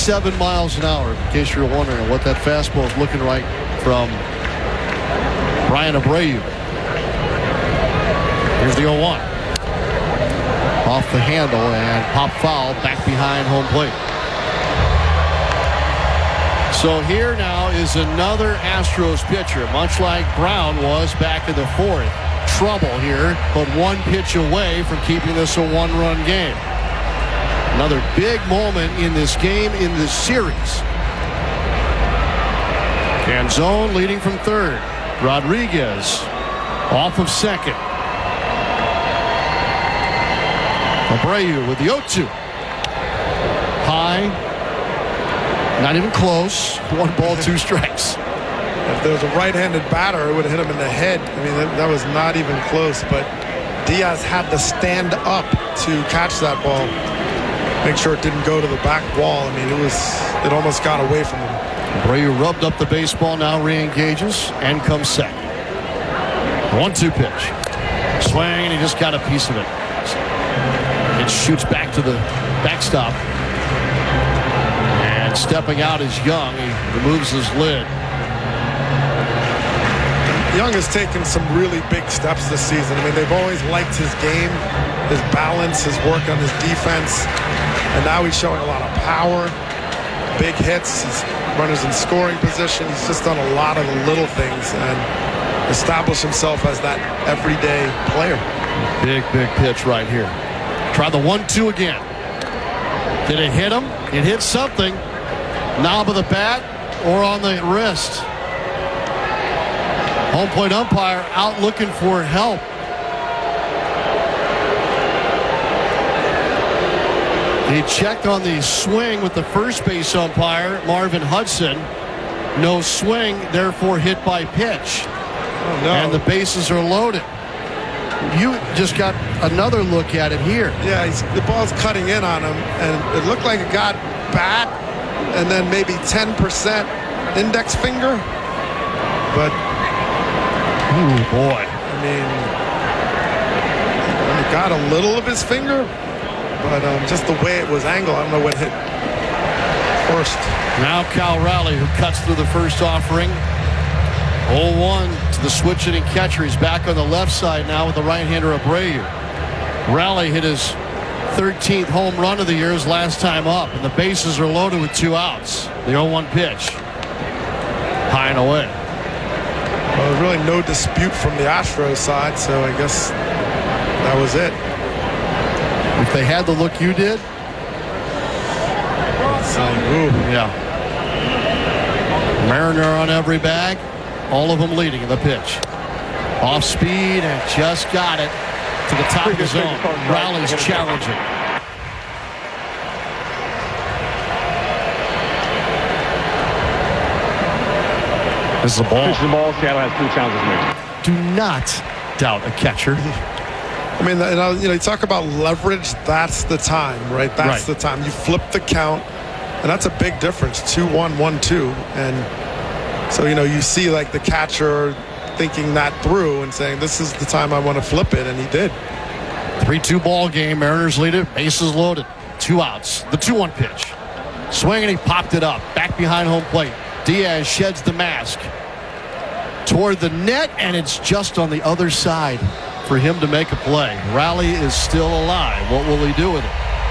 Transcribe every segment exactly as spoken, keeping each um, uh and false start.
ninety-seven miles an hour, in case you're wondering what that fastball is looking like from Bryan Abreu. Here's the oh one. Off the handle and pop foul back behind home plate. So here now is another Astros pitcher, much like Brown was back in the fourth. Trouble here, but one pitch away from keeping this a one-run game. Another big moment in this game, in this series. Canzone leading from third. Rodriguez off of second. Abreu with the oh two. High. Not even close. One ball, two strikes. If there was a right-handed batter, it would have hit him in the head. I mean, that, that was not even close. But Diaz had to stand up to catch that ball. Make sure it didn't go to the back wall. I mean, it was, it almost got away from him. Abreu rubbed up the baseball, now re-engages and comes second. one two pitch. Swing, and he just got a piece of it. It shoots back to the backstop. And stepping out is Young. He removes his lid. Young has taken some really big steps this season. I mean, they've always liked his game, his balance, his work on his defense. And now he's showing a lot of power, big hits, he's runners in scoring position. He's just done a lot of the little things and established himself as that everyday player. Big, big pitch right here. Try the one two again. Did it hit him? It hit something. Knob of the bat or on the wrist. Home plate umpire out looking for help. He checked on the swing with the first base umpire, Marvin Hudson. No swing, therefore hit by pitch. Oh, no. And the bases are loaded. You just got another look at it here. Yeah, he's, the ball's cutting in on him, and it looked like it got bat and then maybe ten percent index finger. But, ooh, boy. I mean, he got a little of his finger, but um, just the way it was angled, I don't know what hit first. Now Cal Raleigh, who cuts through the first offering. oh one to the switch-hitting catcher. He's back on the left side now with the right-hander Abreu. Raleigh hit his thirteenth home run of the year his last time up, and the bases are loaded with two outs. The oh one pitch. High and away. Well, there's really no dispute from the Astros side, so I guess that was it. If they had the look you did, ooh. yeah. Mariner on every bag. All of them leading in the pitch. Off speed and just got it to the top of the zone. Raleigh's challenging. This is a ball. This is the ball. Seattle has three challenges made. Do not doubt a catcher. I mean, you know, you talk about leverage. That's the time, right? That's right. the time. You flip the count, and that's a big difference. two one, one two. And so, you know, you see like the catcher thinking that through and saying, this is the time I want to flip it, and he did. three two ball game. Mariners lead it. Bases loaded. Two outs. The two one pitch. Swing, and he popped it up. Back behind home plate. Diaz sheds the mask toward the net, and it's just on the other side for him to make a play. Raleigh is still alive. What will he do with it?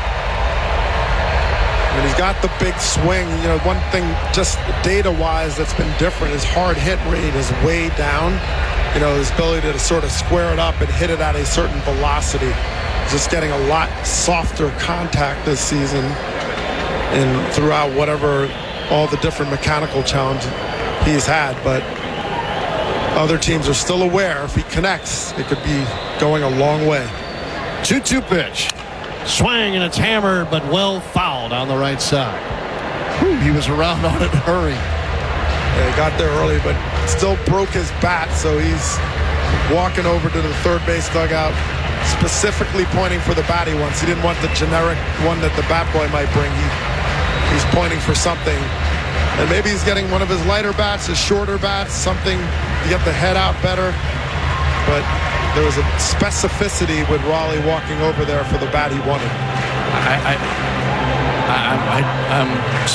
And he's got the big swing. You know, one thing just data-wise that's been different, his hard hit rate is way down. You know, his ability to sort of square it up and hit it at a certain velocity. Just getting a lot softer contact this season and throughout whatever, all the different mechanical challenges he's had. But other teams are still aware if he connects, it could be going a long way. two two pitch. Swing, and it's hammered, but well fouled on the right side. Whew, he was around on it in a hurry. Yeah, he got there early, but still broke his bat, so he's walking over to the third base dugout, specifically pointing for the bat he wants. He didn't want the generic one that the bat boy might bring. He, he's pointing for something. And maybe he's getting one of his lighter bats, his shorter bats, something to get the head out better. But there was a specificity with Raleigh walking over there for the bat he wanted. I, I, I, I, I'm